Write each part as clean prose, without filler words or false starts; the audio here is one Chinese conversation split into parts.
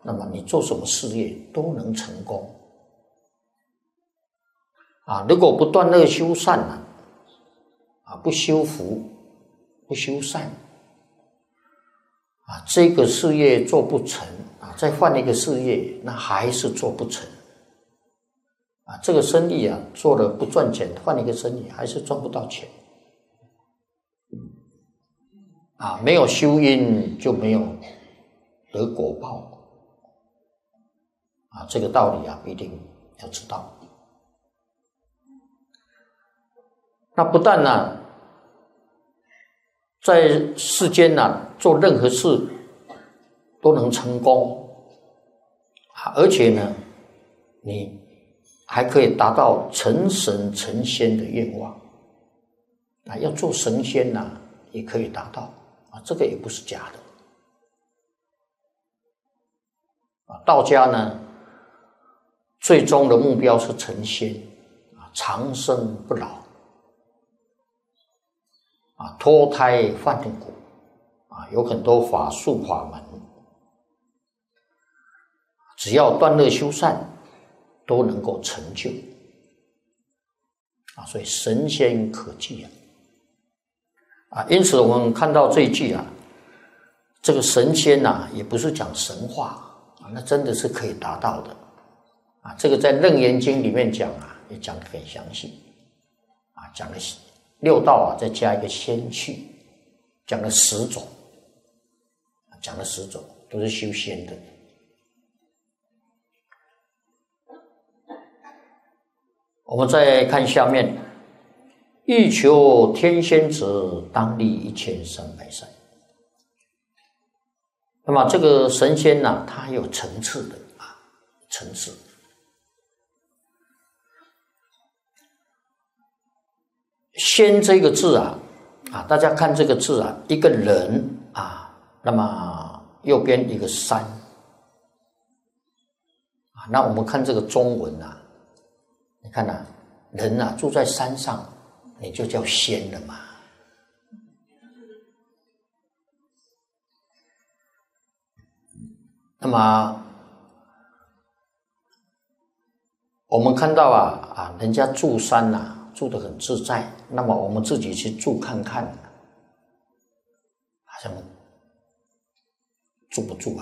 那么你做什么事业都能成功啊。如果不断恶修善不修福不修善这个事业做不成再换一个事业，那还是做不成这个生意做了不赚钱，换一个生意还是赚不到钱没有修因就没有得果报这个道理不一定要知道。那不但在世间做任何事都能成功而且呢你还可以达到成神成仙的愿望要做神仙也可以达到这个也不是假的道家呢最终的目标是成仙长生不老脱胎换骨有很多法术法门，只要断恶修善都能够成就所以神仙可忌因此我们看到这一句这个神仙也不是讲神话那真的是可以达到的这个在楞严经里面讲也讲得很详细讲了六道再加一个仙趣，讲了10种，都是修仙的。我们再看下面，欲求天仙者，当立1300善。那么这个神仙它有层次的层次。仙这个字大家看这个字一个人那么右边一个山那我们看这个中文你看人住在山上，你就叫仙了嘛。那么我们看到人家住山住得很自在，那么我们自己去住看看，好像住不住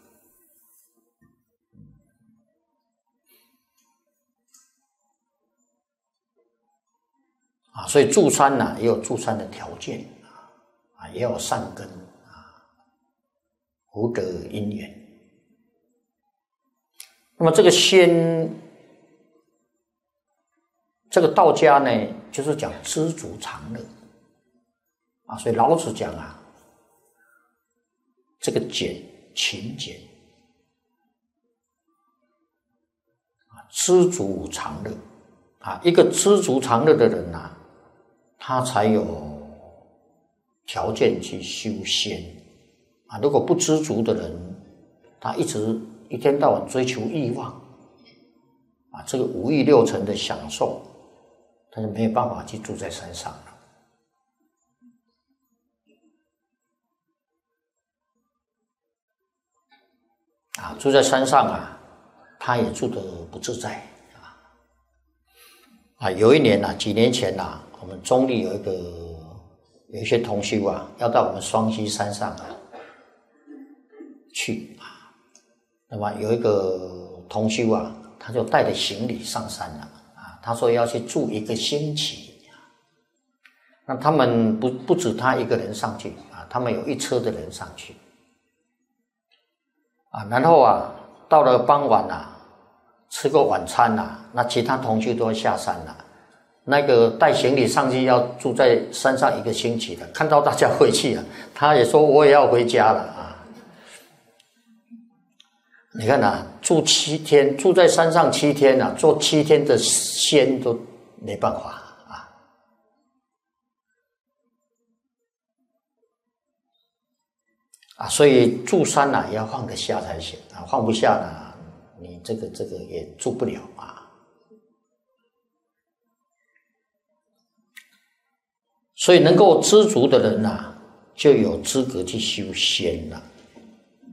所以住山也有住山的条件也有善根福德因缘。那么这个仙，这个道家呢就是讲知足常乐所以老子讲这个俭勤俭知足常乐一个知足常乐的人他才有条件去修仙如果不知足的人，他一天到晚追求欲望这个5欲6尘的享受，他就没有办法去住在山上了住在山上他也住得不自在有一年几年前我们中立有一些同修要到我们双溪山上去那么有一个同修他就带着行李上山了他说要去住1个星期那他们不止他一个人上去他们有一车的人上去然后到了傍晚吃个晚餐那其他同修都要下山了。那个带行李上去要住在山上1个星期的，看到大家回去他也说我也要回家了你看住7天，住在山上7天做7天的仙都没办法所以住山也要放得下才行放不下你这个也住不了所以能够知足的人就有资格去修仙了